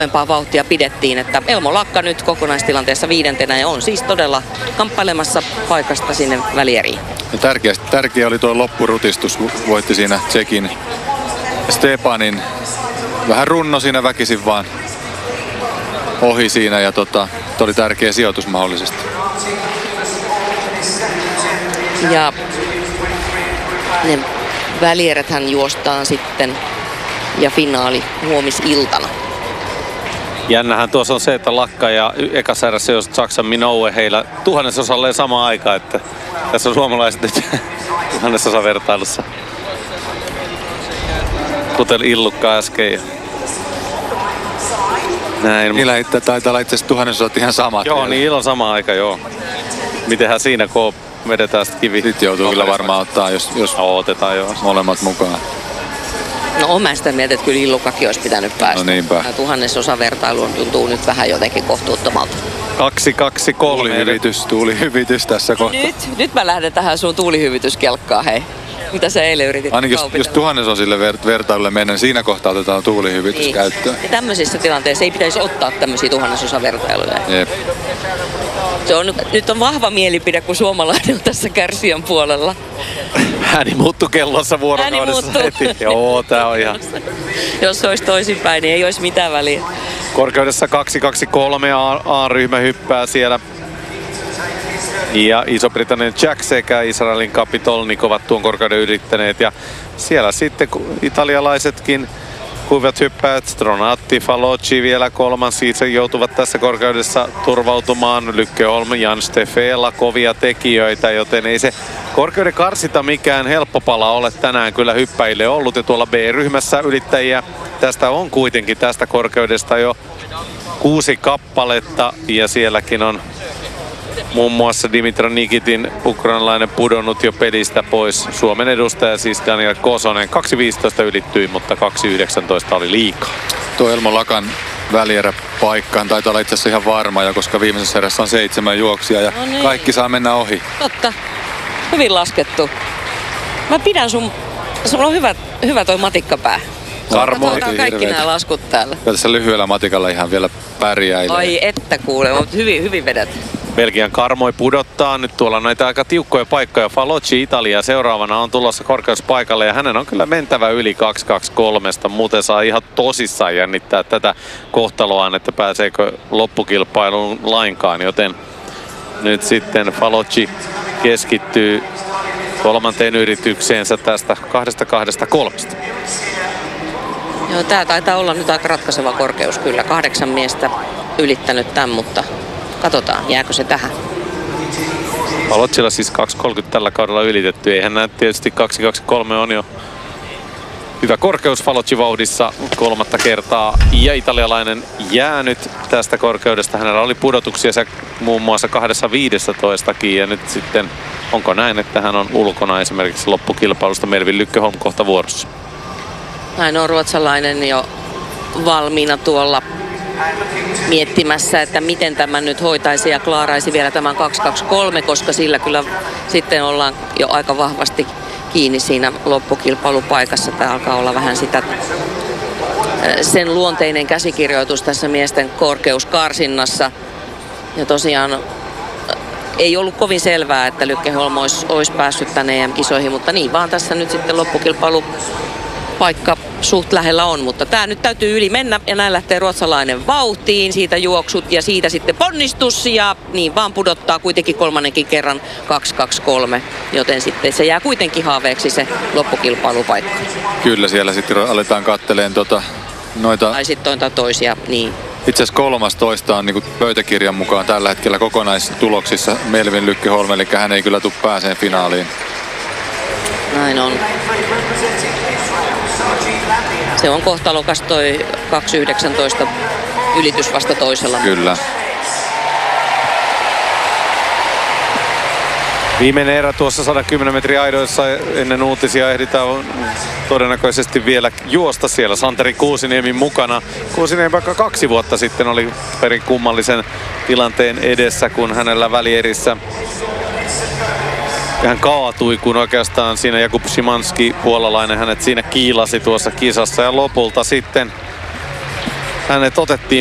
vauhtia pidettiin, että Elmo Lakka nyt kokonaistilanteessa 5. ja on siis todella kamppailemassa paikasta sinne välieriin. Tärkeä oli tuo loppurutistus, voitti siinä Tsekin Stepanin. Vähän runno siinä väkisin vaan ohi siinä ja oli tärkeä sijoitus mahdollisesti. Ja ne välieräthän juostaan sitten ja finaali huomisiltana. Jännähän tuossa on se, että Lakka ja ekassa erässä jos Saksan Minoue heillä tuhannesosalleen samaan aikaan, että tässä on suomalaiset nyt tuhannesosa vertailussa. Kuten Illukka äsken. Näin. Niillä taitaa olla itse asiassa tuhannesosat ihan samat. Joo, niin ilo sama aika, joo. Mitenhän siinä, kun vedetään sitä kivi? Sitten joutuu kyllä varmaan ottaa, jos otetaan joo. Molemmat mukaan. No oon mä sitä mieltä, että kyllä Illukkakin olisi pitänyt päästä. No niinpä. Tuhannesosa vertailu tuntuu nyt vähän jotenkin kohtuuttomalta. 2-2-3. Tuulihyvitys tässä kohtaa. Nyt mä lähden tähän sun tuulihyvityskelkkaan, hei. Mitä sä eilen yritit ainakin jos tuhannesosille vertailulle mennään, siinä kohtaa otetaan tuulihyvitys niin käyttöön. Ja tämmöisissä tilanteissa ei pitäisi ottaa tämmöisiä tuhannesosavertailuja. Jep. Nyt on vahva mielipide, kun suomalainen on tässä kärsijän puolella. Ääni muuttui kellossa vuorokaudessa heti. Joo, tää on ihan... Jos se olisi toisinpäin, niin ei olisi mitään väliä. Korkeudessa 2-2-3 A-ryhmä hyppää siellä. Ja Iso-Britannian Jack sekä Israelin Kapitolnik ovat tuon korkeuden yrittäneet. Ja siellä sitten italialaisetkin kuivat hyppäät. Stronatti, Falocci vielä kolmansiin joutuvat tässä korkeudessa turvautumaan. Lykkeholm, Jan Stefela, kovia tekijöitä, joten ei se korkeuden karsita mikään helppo pala ole tänään kyllä hyppäille ollut. Ja tuolla B-ryhmässä ylittäjiä tästä on kuitenkin tästä korkeudesta jo 6 kappaletta. Ja sielläkin on muun muassa Dimitra Nikitin ukrainalainen pudonnut jo pelistä pois. Suomen edustaja siis Daniel Kosonen. 2.15 ylittyi, mutta 2.19 oli liikaa. Tuo Elmo Lakan välierä paikkaan taitaa olla itse asiassa ihan varma, ja koska viimeisessä erässä on 7 juoksia ja no niin. Kaikki saa mennä ohi. Totta. Hyvin laskettu. Mä pidän sulla on hyvä toi matikkapää. Katsotaan kaikki nämä laskut täällä. Tässä lyhyellä matikalla ihan vielä pärjäilee. Ai että kuule, mutta hyvin vedät. Belgian Karmoi pudottaa nyt tuolla näitä aika tiukkoja paikkoja. Falocci Italia seuraavana on tulossa korkeuspaikalle ja hänen on kyllä mentävä yli 2.23. Muuten saa ihan tosissaan jännittää tätä kohtaloaan, että pääseekö loppukilpailuun lainkaan. Joten nyt sitten Falocci keskittyy kolmanteen yritykseensä tästä 2.23. Joo, tää taitaa olla nyt aika ratkaiseva korkeus kyllä. 8 miestä ylittänyt tämän, mutta katsotaan, jääkö se tähän. Falocilla siis 2.30 tällä kaudella ylitetty. Eihän näe tietysti 2.23 on jo hyvä korkeus Falocci vauhdissa 3. kertaa. Ja italialainen jäänyt tästä korkeudesta. Hänellä oli pudotuksia muun muassa 2.15 ja nyt sitten onko näin, että hän on ulkona esimerkiksi loppukilpailusta. Melvin Lykkeholm kohta vuorossa. Näin on ruotsalainen jo valmiina tuolla miettimässä, että miten tämä nyt hoitaisi ja klaaraisi vielä tämän 2.23, koska sillä kyllä sitten ollaan jo aika vahvasti kiinni siinä loppukilpailupaikassa. Tämä alkaa olla vähän sitä sen luonteinen käsikirjoitus tässä miesten korkeuskarsinnassa. Ja tosiaan ei ollut kovin selvää, että Lykkeholm olisi päässyt tänne EM-kisoihin, mutta niin vaan tässä nyt sitten loppukilpailupaikka suht lähellä on, mutta tää nyt täytyy yli mennä ja näin lähtee ruotsalainen vauhtiin, siitä juoksut ja siitä sitten ponnistus ja niin vaan pudottaa kuitenkin kolmannenkin kerran 2.23, joten sitten se jää kuitenkin haaveeksi se loppukilpailupaikka. Kyllä siellä sitten aletaan katteleen noita... Tai sitten toisia, niin. Itse asiassa 13 on niin pöytäkirjan mukaan tällä hetkellä kokonaistuloksissa Melvin Lykkeholm, eli hän ei kyllä tule pääseen finaaliin. Näin on. Se on kohtalokas toi 2.19 ylitys vasta toisella. Kyllä. Viimeinen erä tuossa 110 metrin aidoissa ennen uutisia ehditään todennäköisesti vielä juosta siellä Santeri Kuusiniemin mukana. Kuusiniemi vaikka 2 vuotta sitten oli perin kummallisen tilanteen edessä, kun hänellä välierissä hän kaatui, kun oikeastaan siinä Jakub Szymanski, puolalainen, hänet siinä kiilasi tuossa kisassa ja lopulta sitten hänet otettiin